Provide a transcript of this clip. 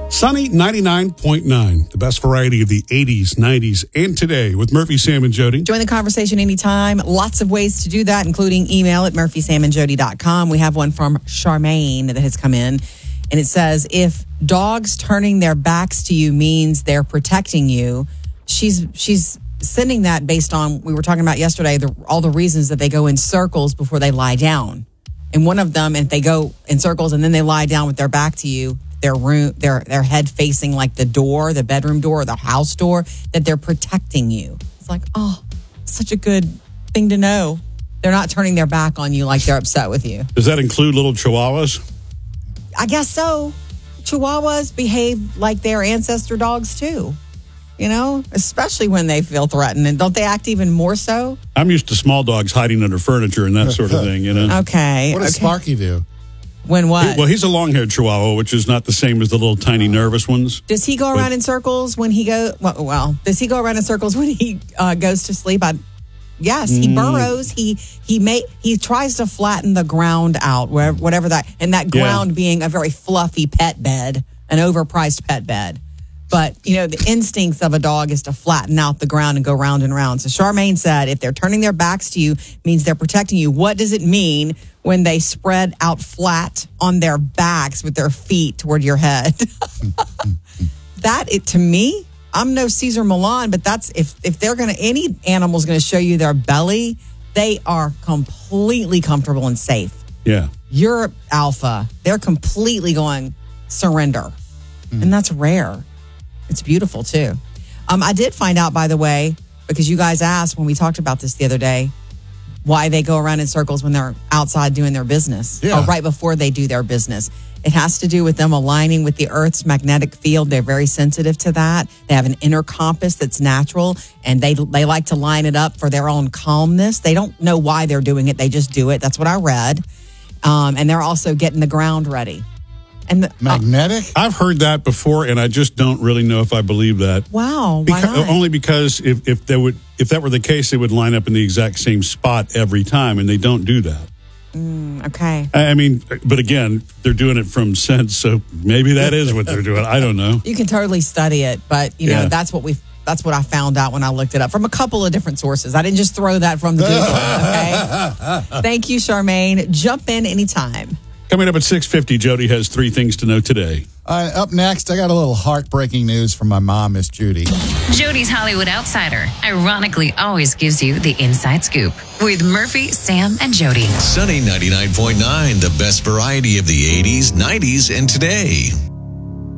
Sunny 99.9, the best variety of the 80s, 90s, and today with Murphy, Sam, and Jody. Join the conversation anytime. Lots of ways to do that, including email at murphysamandjody.com. We have one from Charmaine that has come in, and it says, if dogs turning their backs to you means they're protecting you, she's sending that based on, we were talking about yesterday, all the reasons that they go in circles before they lie down. And one of them, if they go in circles and then they lie down with their back to you, their head facing like the door, the bedroom door or the house door, that they're protecting you. It's like, oh, such a good thing to know. They're not turning their back on you like they're upset with you. Does that include little chihuahuas? I guess so. Chihuahuas behave like their ancestor dogs too. You know, especially when they feel threatened. And don't they act even more so? I'm used to small dogs hiding under furniture and that sort of thing, you know? Okay. What does Sparky do? When what? Well, he's a long-haired chihuahua, which is not the same as the little tiny nervous ones. Does he go around in circles when he does he go around in circles when he goes to sleep? Yes, he burrows. He tries to flatten the ground out, whatever that, and that ground being a very fluffy pet bed, an overpriced pet bed. But, you know, the instincts of a dog is to flatten out the ground and go round and round. So Charmaine said, if they're turning their backs to you, means they're protecting you. What does it mean when they spread out flat on their backs with their feet toward your head? To me, I'm no Cesar Millan, but that's if they're going to, any animal's going to show you their belly, they are completely comfortable and safe. Yeah. You're alpha. They're completely going surrender. And that's rare. It's beautiful, too. I did find out, by the way, because you guys asked when we talked about this the other day, why they go around in circles when they're outside doing their business or right before they do their business. It has to do with them aligning with the Earth's magnetic field. They're very sensitive to that. They have an inner compass that's natural, and they like to line it up for their own calmness. They don't know why they're doing it. They just do it. That's what I read. And they're also getting the ground ready. And magnetic? I've heard that before, and I just don't really know if I believe that. Wow, why not? Only because if that were the case, they would line up in the exact same spot every time, and they don't do that. Okay. I mean, but again, they're doing it from sense, so maybe that is what they're doing. I don't know. You can totally study it, but you know that's what I found out when I looked it up from a couple of different sources. I didn't just throw that from the Google. Okay. Thank you, Charmaine. Jump in anytime. Coming up at 6:50, Jody has 3 things to know today. Up next, I got a little heartbreaking news from my mom, Miss Judy. Jody's Hollywood Outsider ironically always gives you the inside scoop with Murphy, Sam, and Jody. Sunny 99.9, the best variety of the 80s, 90s, and today.